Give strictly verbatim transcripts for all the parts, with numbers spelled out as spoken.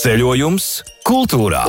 Ceļojums kultūrā.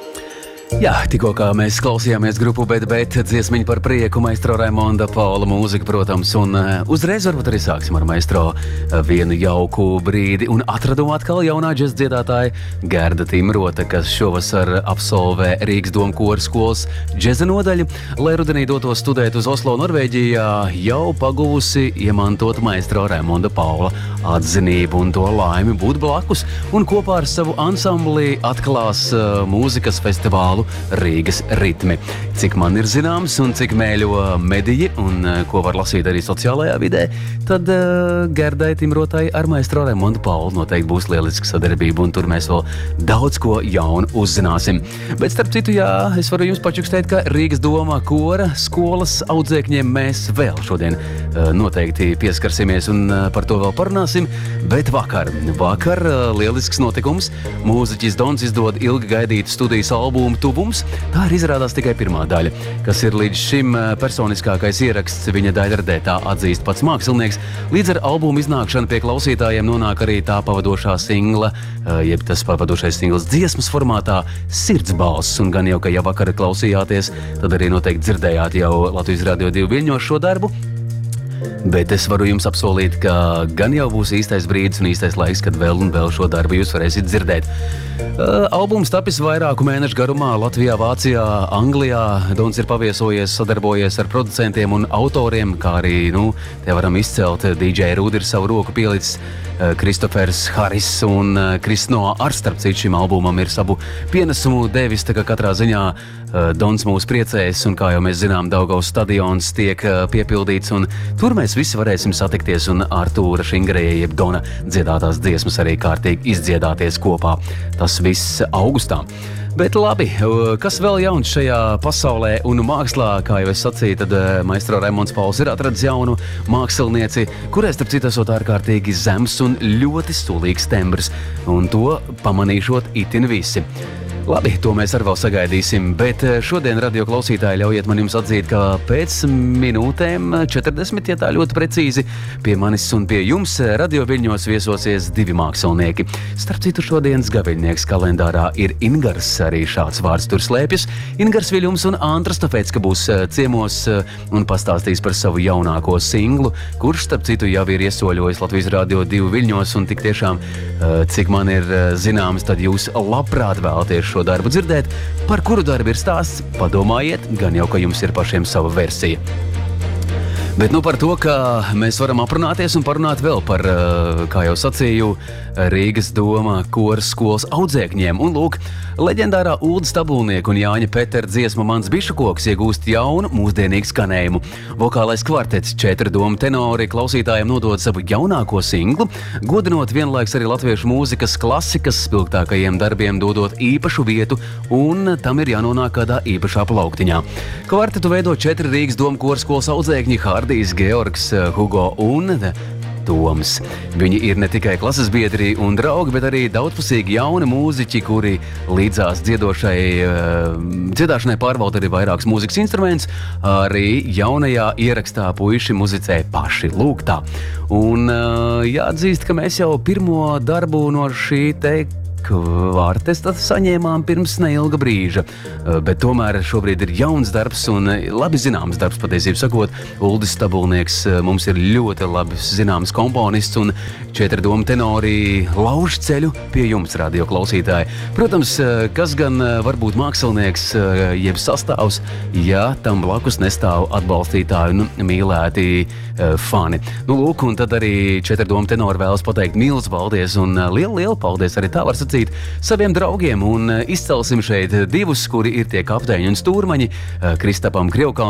Jā, tikko kā mēs klausījāmies grupu Bet Bet dziesmiņu par prieku maestro Raimonda Paula mūzika, protams, un uh, uzreiz varbūt arī sāksim ar maestro uh, vienu jauku brīdi un atradu atkal jaunā džez dziedātāja Gerda Timrota, kas šovasar absolvē Rīgas Doma kora skolas džeza nodaļu, lai rudenī dotos studēt uz Oslo, Norvēģijā, jau paguvusi iemantot maestro Raimonda Paula atzinību un to laimi būt blakus, un kopā ar savu ansambli atklās uh, mūzikas festivālu Rīgas ritmi. Cik man ir zināms un cik mēļo mediji un ko var lasīt arī sociālajā vidē, tad uh, Gerdai Timrotai ar maestro Raimondu Paulu noteikti būs lieliska sadarbība, un tur mēs vēl daudz ko jaunu uzzināsim. Bet starp citu, jā, es varu jums pačukstēt, ka Rīgas Doma kora skolas audzēkņiem mēs vēl šodien uh, noteikti pieskarsimies un uh, par to vēl parunāsim, bet vakar, vakar uh, lielisks notikums. Mūziķis Dons izdod ilgi gaidītu studijas albumu Tuvums. Tā ir izrādās tikai pirmā daļa, kas ir līdz šim personiskākais ieraksts viņa daļradē, tā atzīst pats mākslinieks. Līdz ar albumu iznākšanu pie klausītājiem nonāk arī tā pavadošā singla, jeb tas pavadošais singls dziesmas formātā Sirds balss, un gan jau, ka ja vakar klausījāties, tad arī noteikti dzirdējāt jau Latvijas Radio divi Viļņos šo darbu. Bet es varu jums apsolīt, ka gan jau būs īstais brīdis un īstais laiks, kad vēl un vēl šo darbu jūs varēsiet dzirdēt. Uh, albums tapis vairāku mēnešu garumā Latvijā, Vācijā, Anglijā. Dons ir paviesojies, sadarbojies ar producentiem un autoriem, kā arī, nu, te varam izcelt D J Rūdi ir savu roku pielicis, uh, Kristofers Haris un uh, Kristno ar starp citu šim albumam ir savu pienesumu devis, tā kā katrā ziņā uh, Dons mūs priecēs, un kā jau mēs zinām, Daugavas stadions tiek uh, piepildīts, un tur mēs visi varēsim satikties un Artūra Šingrēja jeb Dona dziedātās dziesmas arī kārtīgi izdziedāties kopā. Tas viss augustā. Bet labi, kas vēl jauns šajā pasaulē un mākslā, kā jau es sacīju, tad maestro Raimonds Pauls ir atradis jaunu mākslinieci, kurai starp citu esot ārkārtīgi zems un ļoti stulīgs tembrs, un to pamanīšot itin visi. Labi, to mēs arī vēl sagaidīsim, bet šodien radio klausītāji ļaujiet man jums atzīt, ka pēc minūtēm četrdesmit, ja tā ļoti precīzi, pie manis un pie jums Radio Viļņos viesosies divi mākslinieki. Starp citu, šodienas gaviļnieks kalendārā ir Ingars, arī šāds vārds tur slēpjas. Ingars Viļums un Andra Stafecka būs ciemos un pastāstīs par savu jaunāko singlu, kurš, starp citu, jau ir iesoļojis Latvijas Radio divi Viļņos, un tik tiešām, cik man ir zināms, tad jūs labprāt vēlaties šo darbu dzirdēt. Par kuru darbu ir stāsts, padomājiet, gan jau, ka jums ir pašiem sava versija. Bet nu par to, ka mēs varam aprunāties un parunāt vēl par, kā jau sacīju, Rīgas Doma koras skolas audzēkņiem. Un lūk, leģendārā Ulda Stabulnieka un Jāņa Petera dziesma Mans bišukoks iegūst jaunu, mūsdienīgu skanējumu. Vokālais kvartets četri Doma tenori klausītājiem nodod savu jaunāko singlu, godinot vienlaiks arī latviešu mūzikas klasikas spilgtākajiem darbiem dodot īpašu vietu, un tam ir jānonāk kādā īpašā plauktiņā. Kvartetu veido četri Rīgas Doma koras skolas audzēkņi Hārdijs, Georgs, Hugo un Toms. Viņi ir ne tikai klases biedri un draugi, bet arī daudzpusīgi jauni mūziķi, kuri līdzās dziedošai, dziedāšanai pārvalda arī vairākus mūzikas instrumentus. Arī jaunajā ierakstā puiši muzicē paši. Lūk tā. Un jāatzīst, ka mēs jau pirmo darbu no šī te kvarteta saņēmām pirms neilga brīža, bet tomēr šobrīd ir jauns darbs un labi zināms darbs, patiesību sakot. Uldis Stabulnieks mums ir ļoti labi zināms komponists, un četri Doma tenori lauž ceļu pie jums, radio klausītāji. Protams, kas gan var būt mākslinieks jeb sastāvs, ja tam blakus nestāv atbalstītāju un mīlēti fani. Nu, lūk, un tad arī četri Doma tenori vēlas pateikt mīlas paldies, un lielu, lielu paldies arī tā var sacīt saviem draugiem, un izcelsim šeit divus, kuri ir tie kapteiņi un stūrmaņi, Kristapam Krievkalnam